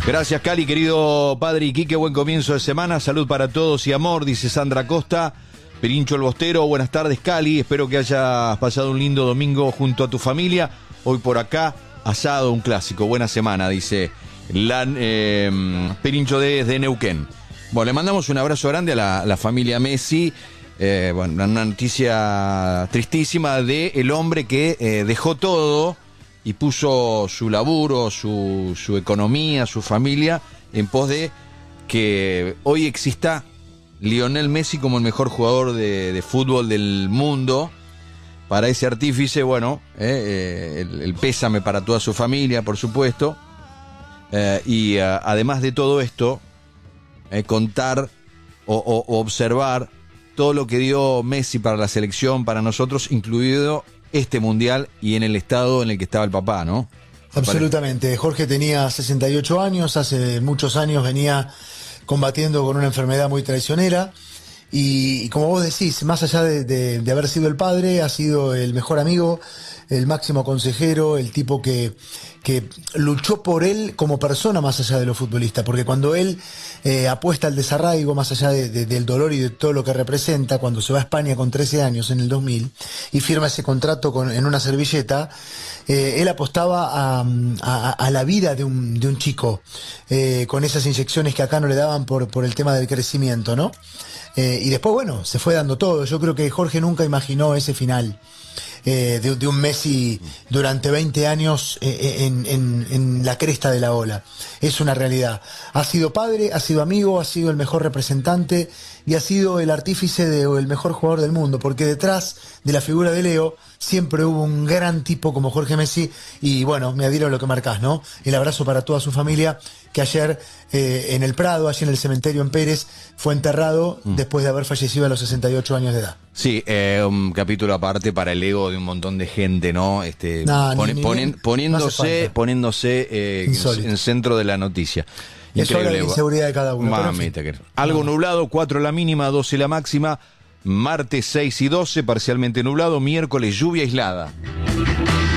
Gracias, Cali, querido padre Iquique, buen comienzo de semana, salud para todos y amor, dice Sandra Costa. Pirincho el Bostero, buenas tardes, Cali, espero que hayas pasado un lindo domingo junto a tu familia. Hoy por acá, asado, un clásico, buena semana, dice Pirincho de Neuquén. Bueno, le mandamos un abrazo grande a la familia Messi. Bueno, una noticia tristísima de el hombre que dejó todo y puso su laburo, su economía, su familia en pos de que hoy exista Lionel Messi como el mejor jugador de fútbol del mundo. Para ese artífice, bueno, el pésame para toda su familia, por supuesto. Y además de todo esto, contar o observar todo lo que dio Messi para la selección, para nosotros, incluido este mundial y en el estado en el que estaba el papá, ¿no? Absolutamente. Jorge tenía 68 años, hace muchos años venía combatiendo con una enfermedad muy traicionera y como vos decís, más allá de haber sido el padre, ha sido el mejor amigo, el máximo consejero, el tipo que luchó por él como persona más allá de lo futbolista, porque cuando él apuesta al desarraigo, más allá del dolor y de todo lo que representa, cuando se va a España con 13 años en el 2000 y firma ese contrato en una servilleta, él apostaba a la vida de un chico, con esas inyecciones que acá no le daban por el tema del crecimiento, ¿no? Y después, bueno, se fue dando todo. Yo creo que Jorge nunca imaginó ese final de un Messi durante 20 años en la cresta de la ola. Es una realidad. Ha sido padre, ha sido amigo, ha sido el mejor representante y ha sido el artífice del mejor jugador del mundo, porque detrás de la figura de Leo siempre hubo un gran tipo como Jorge Messi y bueno, me adhiero a lo que marcás, ¿no? El abrazo para toda su familia que ayer en el Prado, allí en el cementerio en Pérez, fue enterrado después de haber fallecido a los 68 años de edad. Sí, un capítulo aparte para el ego de un montón de gente, ¿no? Poniéndose en centro de la noticia. Eso habla de la inseguridad de cada uno. Mamita, algo nublado, 4 la mínima, 12 la máxima. Martes 6 y 12, parcialmente nublado. Miércoles lluvia aislada.